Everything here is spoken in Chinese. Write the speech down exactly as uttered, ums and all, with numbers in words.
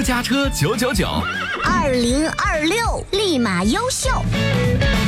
私家车九九九， 二零二六立马优秀。